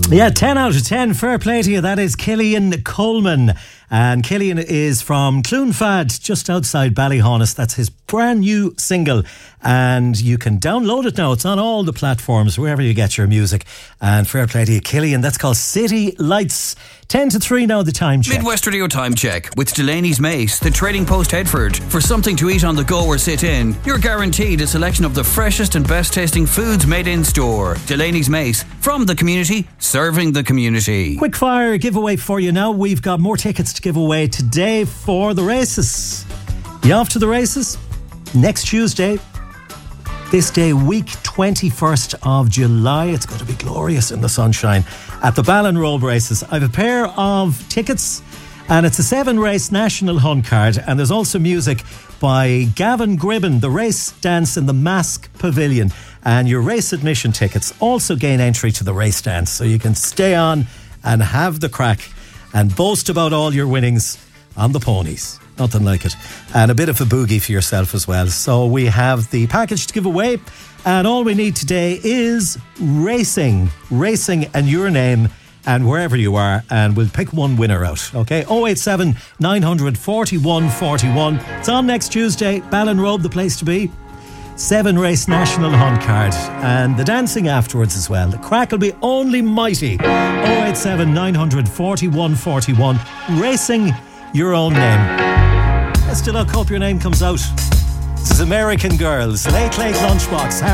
Yeah, 10 out of 10. Fair play to you. That is Killian Coleman. And Killian is from Clonfad, just outside Ballyhonest. That's his brand new single. And you can download it now. It's on all the platforms, wherever you get your music. And fair play to you, Killian. That's called City Lights. 10 to 3 now, the time check. Midwest Radio Time Check with Delaney's Mace, the Trading Post Headford. For something to eat on the go or sit in, you're guaranteed a selection of the freshest and best tasting foods made in store. Delaney's Mace, from the community, serving the community. Quick fire giveaway for you now. We've got more tickets to give away today for the races. You off to the races? Next Tuesday. This day, week 21st of July. It's going to be glorious in the sunshine at the Ballinrobe races. I have a pair of tickets and it's a 7-race national hunt card, and there's also music by Gavin Gribben, the race dance in the Mask Pavilion, and your race admission tickets also gain entry to the race dance, so you can stay on and have the crack and boast about all your winnings on the ponies. Nothing like it. And a bit of a boogie for yourself as well. So we have the package to give away, and all we need today is racing and your name and wherever you are, and we'll pick one winner out. Okay, 087 900 41 41. It's on next Tuesday. Ballinrobe, the place to be. 7-race national hunt card, and the dancing afterwards as well. The crack will be only mighty. 087 900 41 41. Racing your own name. Best of luck, hope your name comes out. This is American Girls, Late Lunchbox.